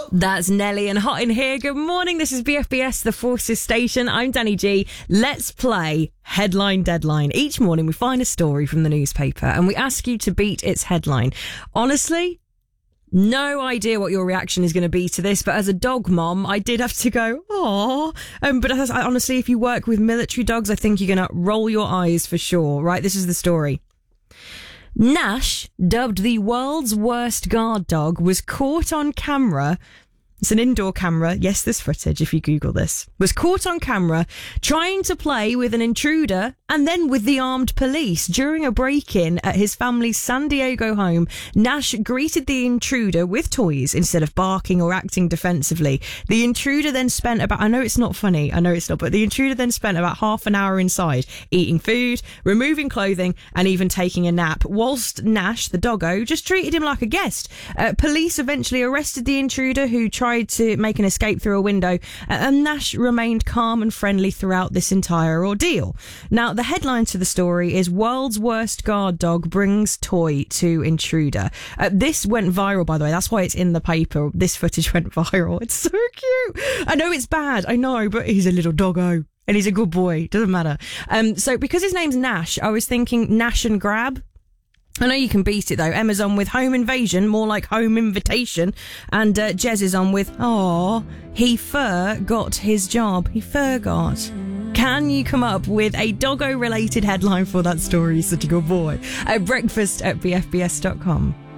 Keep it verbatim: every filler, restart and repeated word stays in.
That's Nelly and Hot in Here. Good morning. This is B F B S, the Forces Station. I'm Danny G. Let's play Headline Deadline. Each morning we find a story from the newspaper and we ask you to beat its headline. Honestly, no idea what your reaction is going to be to this, but as a dog mom, I did have to go, aww. Um, but as, honestly, if you work with military dogs, I think you're going to roll your eyes for sure. Right, this is the story. Nash, dubbed the world's worst guard dog, was caught on camera. It's an indoor camera. Yes, there's footage if you Google this. Was caught on camera trying to play with an intruder and then with the armed police. During a break-in at his family's San Diego home, Nash greeted the intruder with toys instead of barking or acting defensively. The intruder then spent about, I know it's not funny, I know it's not, but the intruder then spent about half an hour inside, eating food, removing clothing, and even taking a nap, whilst Nash, the doggo, just treated him like a guest. Uh, police eventually arrested the intruder, who tried to make an escape through a window, and Nash remained calm and friendly throughout this entire ordeal. Now, the headline to the story is World's Worst Guard Dog Brings Toy to Intruder. Uh, this went viral, by the way. That's why it's in the paper. This footage went viral. It's so cute. I know it's bad. I know, but he's a little doggo. And he's a good boy. Doesn't matter. Um, so because his name's Nash, I was thinking Nash and Grab. I know you can beat it though. Emma's on with Home Invasion, more like Home Invitation. And uh, Jez is on with, Aw, he forgot his job. He forgot. Can you come up with a doggo-related headline for that story? Such a good boy. At breakfast at b f b s dot com.